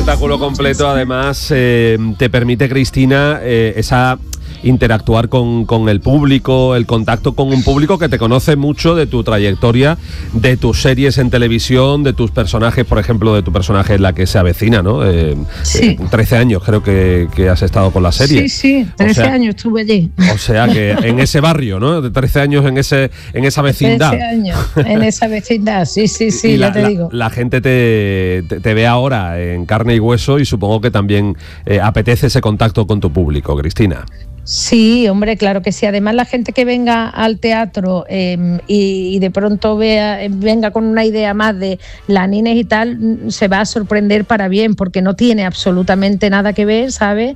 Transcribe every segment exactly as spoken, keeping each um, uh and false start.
espectáculo completo, además, eh, te permite, Cristina, eh, esa interactuar con, con el público, el contacto con un público que te conoce mucho de tu trayectoria, de tus series en televisión, de tus personajes, por ejemplo, de tu personaje en La que se avecina, ¿no? Eh, sí. eh, trece años creo que, que has estado con la serie. Sí, sí, trece o sea, años estuve allí. O sea que en ese barrio, ¿no? De trece años en ese en esa vecindad. trece años en esa vecindad, sí, sí, sí, y ya la, te la, digo. La gente te, te, te ve ahora en carne y hueso y supongo que también eh, apetece ese contacto con tu público, Cristina. Sí, hombre, claro que sí. Además, la gente que venga al teatro eh, y, y de pronto vea, venga con una idea más de la Nines y tal, se va a sorprender para bien, porque no tiene absolutamente nada que ver, ¿sabes?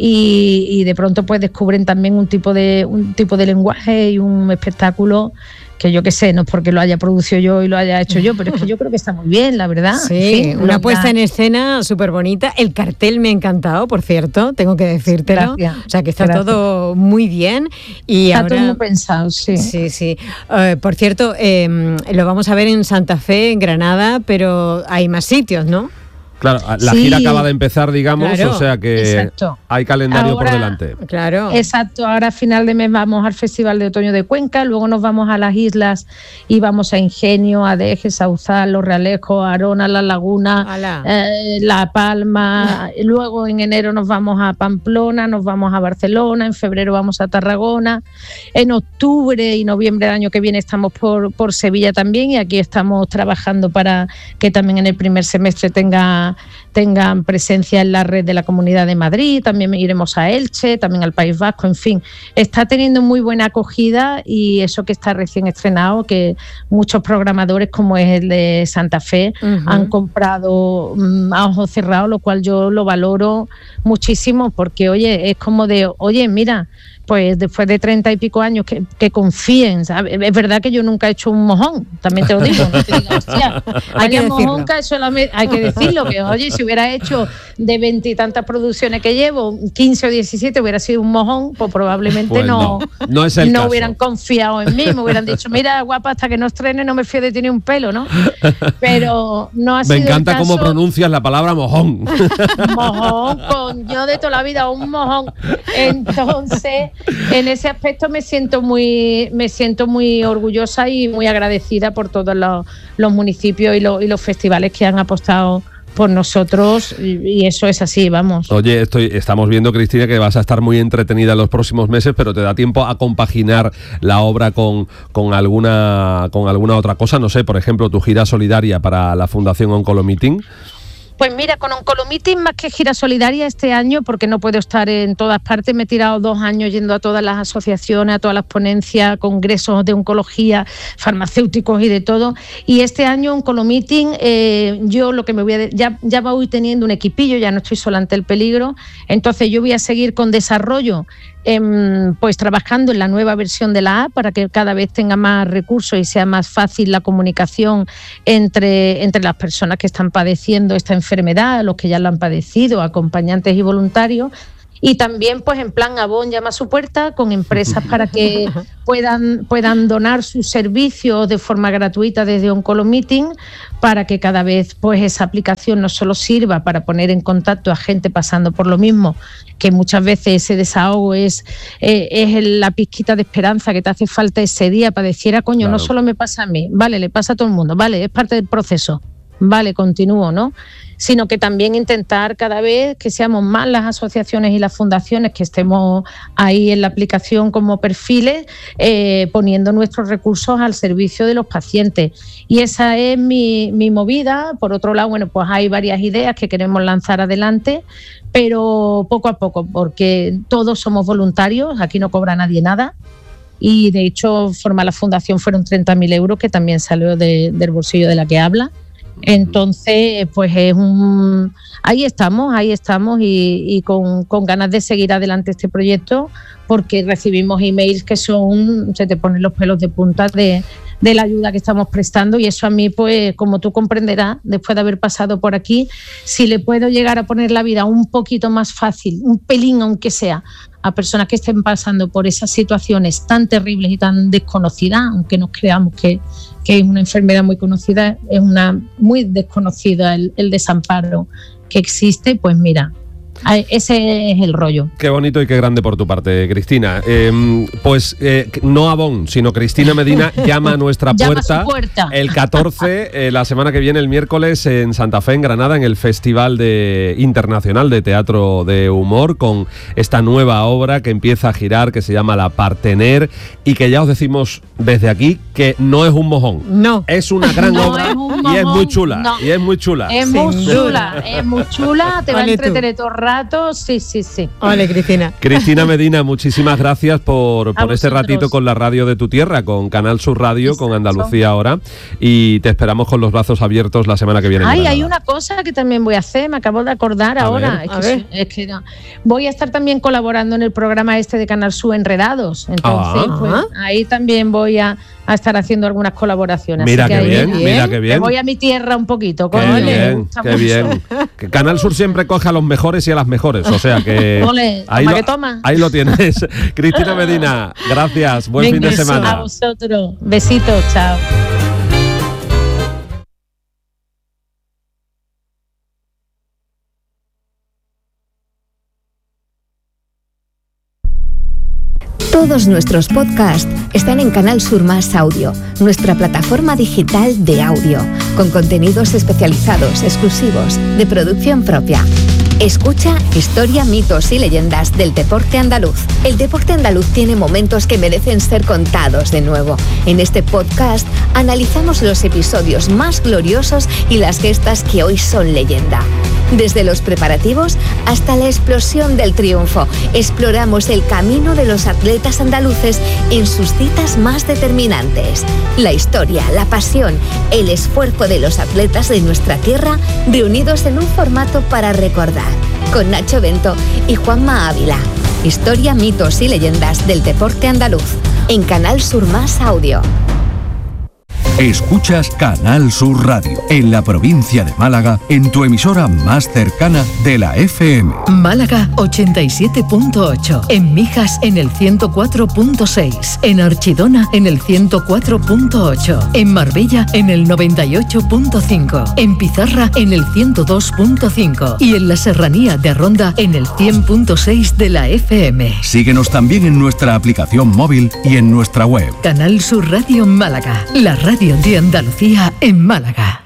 Y, y de pronto pues descubren también un tipo de un tipo de lenguaje y un espectáculo que yo qué sé, no es porque lo haya producido yo y lo haya hecho yo, pero es que yo creo que está muy bien, la verdad. Sí, en fin, una no, puesta nada. en escena súper bonita. El cartel me ha encantado, por cierto, tengo que decírtelo. Gracias. O sea, que está Gracias. todo muy bien. Y Está ahora, todo muy pensado, sí. Sí, sí. Uh, por cierto, eh, lo vamos a ver en Santa Fe, en Granada, pero hay más sitios, ¿no? Claro, la Sí. gira acaba de empezar, digamos, Claro, o sea que exacto. hay calendario Ahora- por delante. Claro. Exacto, ahora a final de mes vamos al Festival de Otoño de Cuenca, luego nos vamos a las islas y vamos a Ingenio, a Deje, Sauzal, Los Realejos, Arona, La Laguna, Alá. eh, La Palma, luego en enero nos vamos a Pamplona, nos vamos a Barcelona, en febrero vamos a Tarragona, en octubre y noviembre del año que viene estamos por, por Sevilla también, y aquí estamos trabajando para que también en el primer semestre tenga tengan presencia en la red de la Comunidad de Madrid, también iremos a Elche, también al País Vasco, en fin, está teniendo muy buena acogida, y eso que está recién estrenado, que muchos programadores como es el de Santa Fe Uh-huh. han comprado um, a ojos cerrados, lo cual yo lo valoro muchísimo, porque oye, es como de, oye, mira, pues después de treinta y pico años que, que confíen, ¿sabes? Es verdad que yo nunca he hecho un mojón, también te lo digo, no te digas, hostia, Hay que vaya decirlo. mojón, que solamente, hay que decirlo, que oye, si hubiera hecho de veintitantas producciones que llevo, quince o diecisiete hubiera sido un mojón, pues probablemente Pues no, no, no es el no caso. hubieran confiado en mí, me hubieran dicho, mira, guapa, hasta que no estrene no me fío de ti ni un pelo, ¿no? Pero no ha Me sido encanta el cómo caso. pronuncias la palabra mojón. Mojón, con yo de toda la vida un mojón. Entonces, en ese aspecto me siento muy, me siento muy orgullosa y muy agradecida por todos los, los municipios y los, y los festivales que han apostado por nosotros, y, y eso es así, vamos. Oye, estoy, estamos viendo, Cristina, que vas a estar muy entretenida en los próximos meses, pero te da tiempo a compaginar la obra con, con alguna con alguna otra cosa, no sé, por ejemplo, tu gira solidaria para la Fundación Oncolomeeting. Pues mira, con Oncolomeeting más que gira solidaria este año, porque no puedo estar en todas partes, me he tirado dos años yendo a todas las asociaciones, a todas las ponencias, congresos de oncología, farmacéuticos y de todo. Y este año Oncolomeeting, eh, yo lo que me voy a... De- ya, ya voy teniendo un equipillo, ya no estoy sola ante el peligro, entonces yo voy a seguir con desarrollo, eh, pues trabajando en la nueva versión de la app para que cada vez tenga más recursos y sea más fácil la comunicación entre, entre las personas que están padeciendo esta enfermedad, los que ya lo han padecido, acompañantes y voluntarios. Y también, pues en plan Avon llama a su puerta, con empresas para que puedan, puedan donar sus servicios de forma gratuita desde Oncolomeeting, para que cada vez pues esa aplicación no solo sirva para poner en contacto a gente pasando por lo mismo, que muchas veces ese desahogo es, eh, es la pizquita de esperanza que te hace falta ese día para decir, ah, coño, Claro. no solo me pasa a mí, vale, le pasa a todo el mundo, vale, es parte del proceso, vale, continúo, ¿no? Sino que también intentar cada vez que seamos más las asociaciones y las fundaciones que estemos ahí en la aplicación como perfiles, eh, poniendo nuestros recursos al servicio de los pacientes. Y esa es mi, mi movida. Por otro lado, bueno, pues hay varias ideas que queremos lanzar adelante, pero poco a poco, porque todos somos voluntarios, aquí no cobra nadie nada. Y de hecho, formar la fundación fueron treinta mil euros, que también salió de, del bolsillo de la que habla. Entonces, pues es un... ahí estamos, ahí estamos y, y con, con ganas de seguir adelante este proyecto, porque recibimos emails que son, se te ponen los pelos de punta de, de la ayuda que estamos prestando, y eso a mí, pues como tú comprenderás, después de haber pasado por aquí, si le puedo llegar a poner la vida un poquito más fácil, un pelín aunque sea, a personas que estén pasando por esas situaciones tan terribles y tan desconocidas, aunque nos creamos que, que es una enfermedad muy conocida, es una muy desconocida el, el desamparo que existe, pues mira, ese es el rollo. Qué bonito y qué grande por tu parte, Cristina. Eh, pues eh, no Avon, sino Cristina Medina llama a nuestra llama puerta, a su puerta el catorce, eh, la semana que viene, el miércoles, en Santa Fe, en Granada, en el Festival de, Internacional de Teatro de Humor, con esta nueva obra que empieza a girar, que se llama La Partener, y que ya os decimos desde aquí que no es un mojón. No. Es una gran no obra es un y es muy chula. no. Y es muy chula. Es Sin muy duda. chula, es muy chula, te va a Ole tú. entretener todo el rato, sí, sí, sí. Ole, Cristina. Cristina Medina, muchísimas gracias por, por este vosotros. ratito con la radio de tu tierra, con Canal Sur Radio, Exacto. con Andalucía Ahora, y te esperamos con los brazos abiertos la semana que viene. en Ay, Granada. hay una cosa que también voy a hacer, me acabo de acordar A ahora. ver. Es A que, ver. es que no. Voy a estar también colaborando en el programa este de Canal Sur Enredados. Entonces, Ah. pues, ahí también voy a, a estar haciendo algunas colaboraciones. Mira Así qué que ahí bien, me- mira qué me bien. voy a mi tierra un poquito. Qué coño, me bien, gusta qué mucho. bien. Que Canal Sur siempre coge a los mejores y a las mejores, o sea que Ole, ahí, toma lo, que toma. ahí lo tienes. Cristina Medina, gracias, buen Venga, fin de eso. A semana. vosotros. Besitos, chao. Todos nuestros podcasts están en Canal Sur Más Audio, nuestra plataforma digital de audio, con contenidos especializados, exclusivos, de producción propia. Escucha historia, mitos y leyendas del deporte andaluz. El deporte andaluz tiene momentos que merecen ser contados de nuevo. En este podcast analizamos los episodios más gloriosos y las gestas que hoy son leyenda. Desde los preparativos hasta la explosión del triunfo, exploramos el camino de los atletas andaluces en sus citas más determinantes. La historia, la pasión, el esfuerzo de los atletas de nuestra tierra reunidos en un formato para recordar. Con Nacho Bento y Juanma Ávila. Historia, mitos y leyendas del deporte andaluz. En Canal Sur Más Audio. Escuchas Canal Sur Radio, en la provincia de Málaga, en tu emisora más cercana de la F M. Málaga ochenta y siete punto ocho, en Mijas en el ciento cuatro punto seis, en Archidona en el ciento cuatro punto ocho, en Marbella en el noventa y ocho punto cinco, en Pizarra en el ciento dos punto cinco y en la Serranía de Ronda en el cien punto seis de la F M. Síguenos también en nuestra aplicación móvil y en nuestra web. Canal Sur Radio Málaga, la radio de Andalucía en Málaga.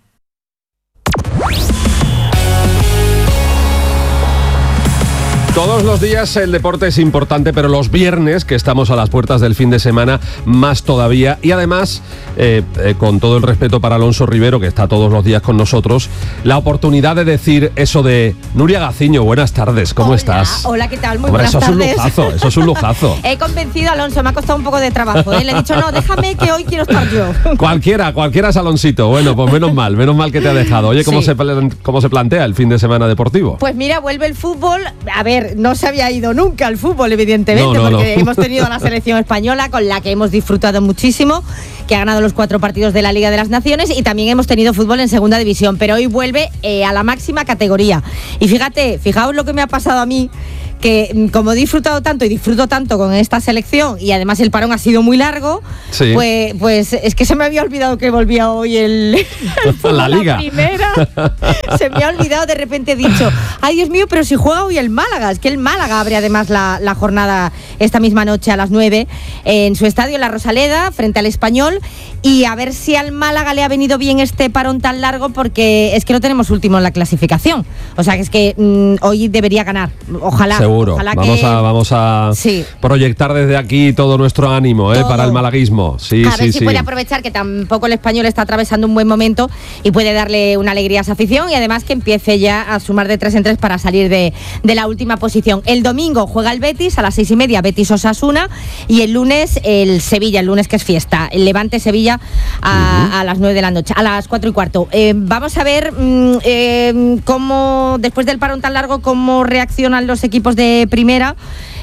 Todos los días el deporte es importante, pero los viernes, que estamos a las puertas del fin de semana, más todavía. Y además, eh, eh, con todo el respeto para Alonso Rivero, que está todos los días con nosotros, la oportunidad de decir eso de Nuria Gaciño, buenas tardes, ¿cómo Hola, estás? Hola, ¿qué tal? Muy Hombre, buenas eso tardes. es un lujazo, eso es un lujazo. He convencido a Alonso, me ha costado un poco de trabajo. ¿eh? Le he dicho, no, déjame que hoy quiero estar yo. Cualquiera, cualquiera es Aloncito. Bueno, pues menos mal, menos mal que te ha dejado. Oye, ¿cómo, Sí. se, plan- cómo se plantea el fin de semana deportivo? Pues mira, vuelve el fútbol. A ver, no se había ido nunca el fútbol, evidentemente, No, no, porque no. hemos tenido a la selección española, con la que hemos disfrutado muchísimo, que ha ganado los cuatro partidos de la Liga de las Naciones, y también hemos tenido fútbol en segunda división, pero hoy vuelve eh, a la máxima categoría. Y fíjate, fijaos lo que me ha pasado a mí, que mm, como he disfrutado tanto y disfruto tanto con esta selección, y además el parón ha sido muy largo, Sí. pues, pues es que se me había olvidado que volvía hoy el, el fútbol, La Liga. primera. Se me ha olvidado, de repente he dicho, ay Dios mío, pero si juega hoy el Málaga. Es que el Málaga abre además la, la jornada esta misma noche a las nueve en su estadio, La Rosaleda, frente al Español, y a ver si al Málaga le ha venido bien este parón tan largo, porque es que lo tenemos último en la clasificación. O sea que es que mmm, hoy debería ganar. Ojalá. Seguro. Ojalá Vamos que... a, vamos a Sí. proyectar desde aquí todo nuestro ánimo, ¿eh? Todo. Para el malaguismo. Sí, a sí, ver si sí. puede aprovechar que tampoco el Español está atravesando un buen momento y puede darle una alegría a esa afición, y además que empiece ya a sumar de tres en tres para salir de, de la última posición. El domingo juega el Betis a las seis y media, Betis Osasuna, y el lunes el Sevilla, el lunes que es fiesta, el Levante Sevilla a, uh-huh. a las nueve de la noche, a las cuatro y cuarto. Eh, vamos a ver mmm, eh, cómo, después del parón tan largo, cómo reaccionan los equipos de primera.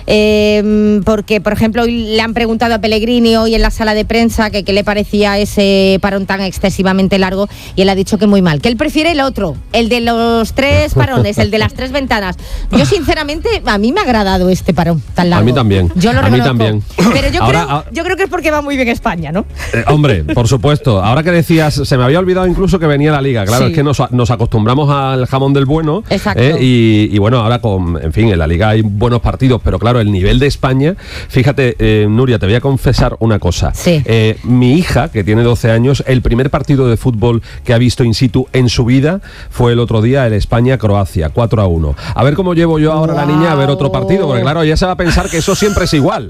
eh, porque, por ejemplo, hoy le han preguntado a Pellegrini hoy en la sala de prensa que qué le parecía ese parón tan excesivamente largo y él ha dicho que muy mal, que él prefiere el otro, el de los tres parones, el de las tres ventanas. Yo, sinceramente, a mí me ha agradado este parón tan largo. A mí también. Yo lo a mí reconozco. también. Pero yo, Ahora, creo, yo creo que es porque va muy bien España, ¿no? Eh, hombre, por supuesto. Ahora que decías, se me había olvidado incluso que venía la Liga. Claro, Sí. es que nos, nos acostumbramos al jamón del bueno. Exacto. eh, y, y bueno, ahora con, en fin, en la Liga hay buenos partidos, pero claro, el nivel de España, fíjate, eh, Nuria, te voy a confesar una cosa. Sí. Eh, mi hija, que tiene doce años, el primer partido de fútbol que ha visto in situ en su vida fue el otro día, el España-Croacia, cuatro a uno. A ver cómo llevo yo ahora a la niña a ver otro partido, porque claro, ella se va a pensar que eso siempre es igual.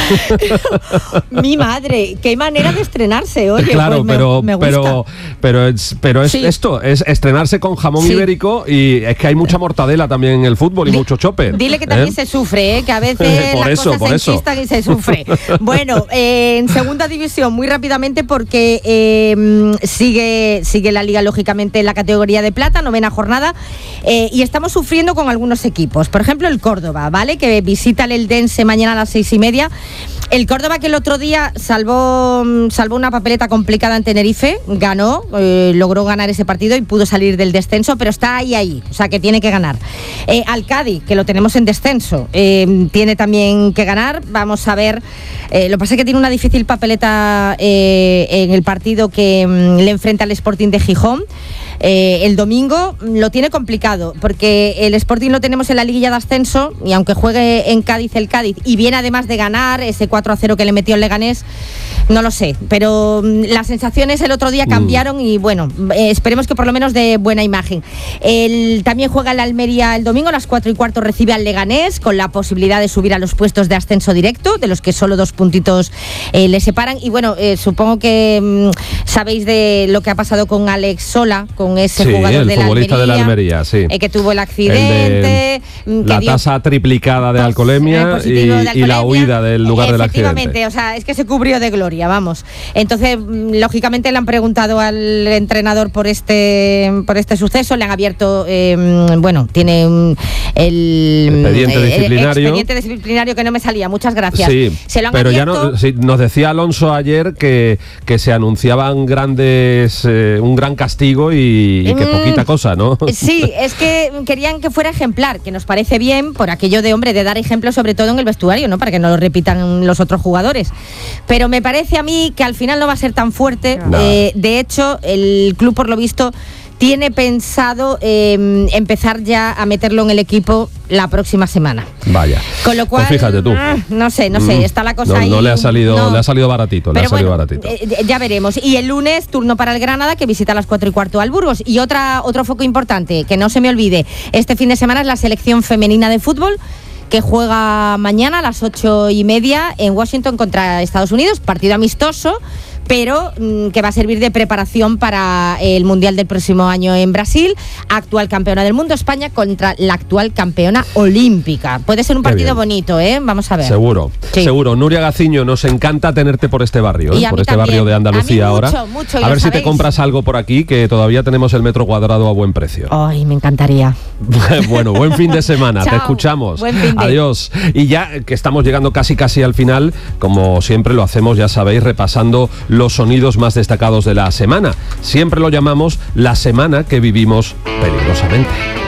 Mi madre, qué manera de estrenarse, oye. Claro, pues me, pero, me gusta. pero, pero es, pero es Sí. esto, es estrenarse con jamón Sí. ibérico, y es que hay mucha mortadela también en el fútbol y Di- mucho chope. Dile que también ¿eh? se sufre, ¿eh? Que a veces Por las eso, cosas por se eso. enchistan y se sufre. Bueno, eh, en segunda división, muy rápidamente, porque eh, sigue, sigue la Liga, lógicamente, en la categoría de plata, novena jornada, eh, y estamos sufriendo con algunos equipos. Por ejemplo, el Córdoba, ¿vale? Que visita el Eldense mañana a las seis y media. El Córdoba, que el otro día salvó, salvó una papeleta complicada en Tenerife, ganó, eh, logró ganar ese partido y pudo salir del descenso, pero está ahí, ahí, o sea que tiene que ganar. Eh, al Cádiz, que lo tenemos en descenso, eh, tiene también que ganar, vamos a ver, eh, lo que pasa es que tiene una difícil papeleta eh, en el partido que mm, le enfrenta al Sporting de Gijón. Eh, el domingo lo tiene complicado porque el Sporting lo tenemos en la liguilla de ascenso y aunque juegue en Cádiz el Cádiz y viene además de ganar ese cuatro a cero que le metió el Leganés, no lo sé, pero mm, las sensaciones el otro día cambiaron y bueno, eh, esperemos que por lo menos dé buena imagen. El, también juega el Almería el domingo a las cuatro y cuarto, recibe al Leganés con la posibilidad de subir a los puestos de ascenso directo, de los que solo dos puntitos eh, le separan. Y bueno, eh, supongo que mm, sabéis de lo que ha pasado con Alex Sola, con ese Sí, jugador el de la futbolista Almería, de la Almería, sí. eh, que tuvo el El accidente, de mm, que la dio tasa triplicada de pos- alcoholemia eh, y, positivo de y la alcoholemia. huida del lugar del Efectivamente, accidente. o sea, es que se cubrió de gloria, vamos. Entonces, mm, lógicamente le han preguntado al entrenador por este por este suceso, le han abierto, eh, mm, bueno, tiene mm, el Expediente eh, disciplinario. expediente disciplinario que no me salía, muchas gracias. Sí, Se lo han pero ya abierto. no, sí, nos decía Alonso ayer que, que se anunciaban grandes, eh, un gran castigo y, y que Mm, poquita cosa, ¿no? Sí, es que querían que fuera ejemplar, que nos parece bien por aquello de, hombre, de dar ejemplo sobre todo en el vestuario, ¿no? Para que no lo repitan los otros jugadores. Pero me parece a mí que al final no va a ser tan fuerte. No. Eh, de hecho, el club, por lo visto, tiene pensado eh, empezar ya a meterlo en el equipo la próxima semana. Vaya. Con lo cual, Pues fíjate tú. ah, no sé, no sé, está la cosa no, ahí. no le ha salido, no. le ha salido baratito, le Pero ha salido bueno, baratito. eh, ya veremos. Y el lunes, turno para el Granada, que visita a las cuatro y cuarto al Burgos. Y otra, otro foco importante, que no se me olvide, este fin de semana es la selección femenina de fútbol, que juega mañana a las ocho y media en Washington contra Estados Unidos, partido amistoso, pero mmm, que va a servir de preparación para el Mundial del próximo año en Brasil. Actual campeona del mundo, España, contra la actual campeona olímpica. Puede ser un Qué partido bien. bonito, ¿eh? Vamos a ver. Seguro, Sí. seguro. Nuria Gaciño, nos encanta tenerte por este barrio, ¿eh? Y a por mí este también. barrio de A mí Andalucía mucho, ahora. mucho, y a lo ver si te sabéis. compras algo por aquí, que todavía tenemos el metro cuadrado a buen precio. Ay, me encantaría. Bueno, buen fin de semana, te Chao. escuchamos. Buen fin de- Adiós. Y ya que estamos llegando casi casi al final, como siempre lo hacemos, ya sabéis, repasando los sonidos más destacados de la semana. Siempre lo llamamos la semana que vivimos peligrosamente.